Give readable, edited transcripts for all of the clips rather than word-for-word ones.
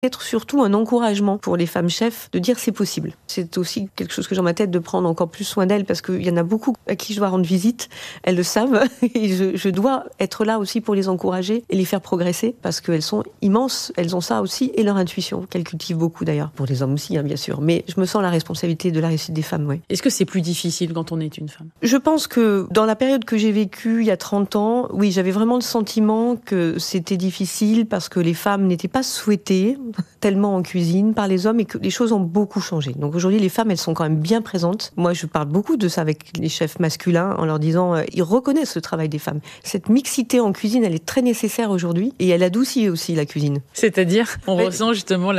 être surtout un encouragement pour les femmes chefs de dire c'est possible. C'est aussi quelque chose que j'ai dans ma tête de prendre encore plus soin d'elles parce qu'il y en a beaucoup à qui je dois rendre visite. Elles le savent et je dois être là aussi pour les encourager et les faire progresser parce qu'elles sont immenses. Elles ont ça aussi et leur intuition qu'elles cultivent beaucoup d'ailleurs. Pour les hommes aussi, bien sûr. Mais je me sens la responsabilité de la réussite des femmes, oui. Est-ce que c'est plus difficile quand on est une femme ? Je pense que dans la période que j'ai vécue il y a 30 ans, oui, j'avais vraiment le sentiment que c'était difficile parce que les femmes n'étaient pas souhaitées tellement en cuisine par les hommes et que les choses ont beaucoup changé. Donc aujourd'hui, les femmes, elles sont quand même bien présentes. Moi, je parle beaucoup de ça avec les chefs masculins en leur disant, ils reconnaissent le travail des femmes. Cette mixité en cuisine, elle est très nécessaire aujourd'hui et elle adoucit aussi la cuisine. C'est-à-dire, on ressent justement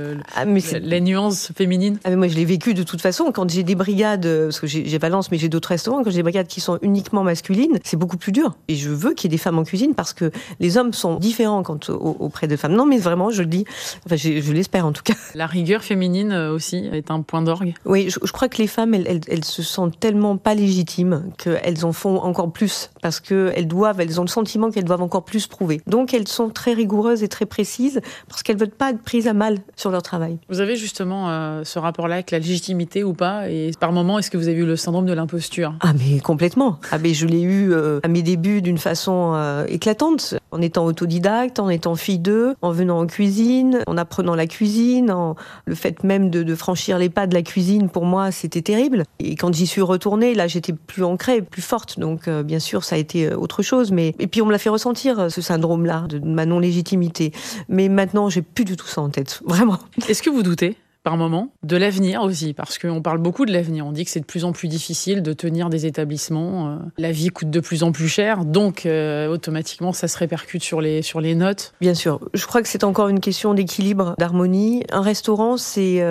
la nuance féminine. Mais moi, je l'ai vécu de toute façon. Quand j'ai des brigades, parce que j'ai Valence, mais j'ai d'autres restaurants, quand j'ai des brigades qui sont uniquement masculines, c'est beaucoup plus dur. Et je veux qu'il y ait des femmes en cuisine parce que les hommes sont différents auprès de femmes. Non, mais vraiment, je le dis. Enfin, je l'espère en tout cas. La rigueur féminine aussi est un point d'orgue. Oui, je crois que les femmes, elles se sentent tellement pas légitimes qu'elles en font encore plus parce qu'elles ont le sentiment qu'elles doivent encore plus prouver. Donc elles sont très rigoureuses et très précises parce qu'elles veulent pas être prises à mal sur leur travail. Vous avez justement ce rapport-là avec la légitimité ou pas ? Et par moment, est-ce que vous avez eu le syndrome de l'imposture ? Ah mais complètement. Mais je l'ai eu à mes débuts d'une façon éclatante, en étant autodidacte, en étant fille d'eux, en venant en cuisine, en apprenant la cuisine, le fait même de franchir les pas de la cuisine, pour moi, c'était terrible. Et quand j'y suis retournée, là, j'étais plus ancrée, plus forte. Donc, bien sûr, ça a été autre chose. Et puis, on me l'a fait ressentir, ce syndrome-là, de ma non-légitimité. Mais maintenant, j'ai plus du tout ça en tête. Vraiment. Est-ce que vous doutez par moment de l'avenir aussi, parce qu'on parle beaucoup de l'avenir, on dit que c'est de plus en plus difficile de tenir des établissements, la vie coûte de plus en plus cher, donc automatiquement ça se répercute sur les notes. Bien sûr, je crois que c'est encore une question d'équilibre, d'harmonie. Un restaurant, c'est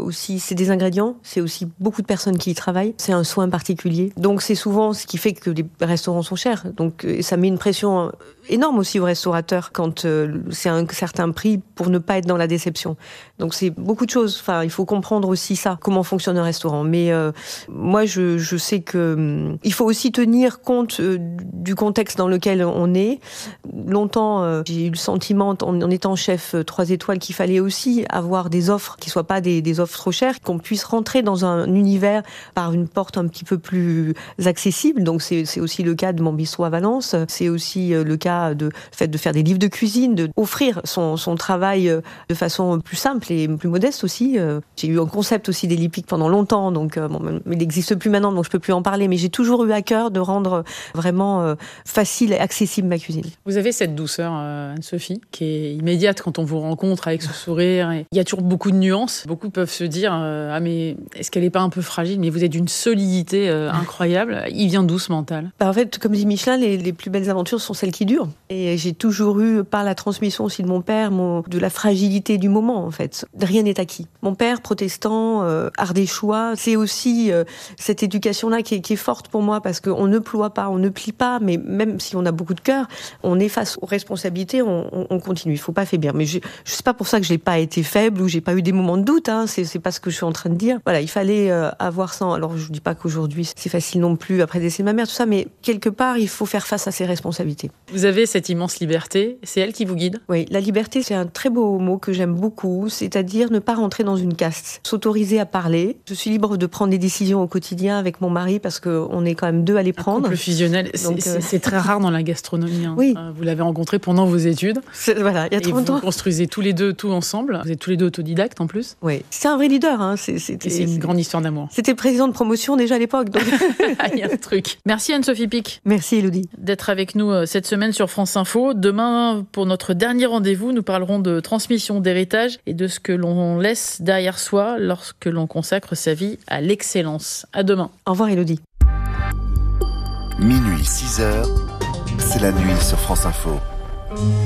des ingrédients, c'est aussi beaucoup de personnes qui y travaillent, c'est un soin particulier, donc c'est souvent ce qui fait que les restaurants sont chers, donc ça met une pression énorme aussi aux restaurateurs quand c'est un certain prix pour ne pas être dans la déception. Donc c'est beaucoup de choses. Enfin, il faut comprendre aussi ça, comment fonctionne un restaurant. Mais moi, je sais que il faut aussi tenir compte du contexte dans lequel on est. Longtemps, j'ai eu le sentiment, en étant chef 3 étoiles, qu'il fallait aussi avoir des offres qui soient pas des offres trop chères, qu'on puisse rentrer dans un univers par une porte un petit peu plus accessible. Donc c'est aussi le cas de mon bistrot à Valence. C'est aussi le cas de fait de faire des livres de cuisine, de offrir son travail de façon plus simple et plus modeste aussi. J'ai eu un concept aussi des lipiques pendant longtemps, donc il n'existe plus maintenant, donc je peux plus en parler, mais j'ai toujours eu à cœur de rendre vraiment facile et accessible ma cuisine. Vous avez cette douceur, Anne-Sophie, qui est immédiate quand on vous rencontre avec ce sourire. Et il y a toujours beaucoup de nuances. Beaucoup peuvent se dire ah mais est-ce qu'elle n'est pas un peu fragile ? Mais vous êtes d'une solidité incroyable. Il vient d'où ce mental ? En fait, comme dit Michelin, les plus belles aventures sont celles qui durent. Et j'ai toujours eu, par la transmission aussi de mon père, de la fragilité du moment en fait. Rien n'est acquis. Mon père, protestant, ardéchois, c'est aussi cette éducation-là qui est forte pour moi parce qu'on ne ploie pas, on ne plie pas, mais même si on a beaucoup de cœur, on est face aux responsabilités, on continue. Il faut pas faiblir. Mais je sais pas pour ça que j'ai pas été faible ou j'ai pas eu des moments de doute. C'est pas ce que je suis en train de dire. Voilà, il fallait avoir ça. Alors je dis pas qu'aujourd'hui c'est facile non plus après le décès de ma mère, tout ça, mais quelque part il faut faire face à ses responsabilités. Vous avez cette immense liberté. C'est elle qui vous guide ? Oui, la liberté, c'est un très beau mot que j'aime beaucoup. C'est-à-dire ne pas rentrer dans une caste, s'autoriser à parler. Je suis libre de prendre des décisions au quotidien avec mon mari parce qu'on est quand même 2 à les prendre. Un couple fusionnel, c'est très rare dans la gastronomie. Oui. Vous l'avez rencontré pendant vos études. Voilà, il y a 30 ans. Vous construisez tous les deux tout ensemble. Vous êtes tous les 2 autodidactes en plus. Oui, c'est un vrai leader. C'est une grande histoire d'amour. C'était président de promotion déjà à l'époque. Donc... Il y a un truc. Merci Anne-Sophie Pic. Merci Élodie. D'être avec nous cette semaine sur France Info. Demain, pour notre dernier rendez-vous, nous parlerons de transmission, d'héritage et de ce que l'on laisse derrière soi lorsque l'on consacre sa vie à l'excellence. À demain. Au revoir Élodie. Minuit 6h, c'est la nuit sur France Info.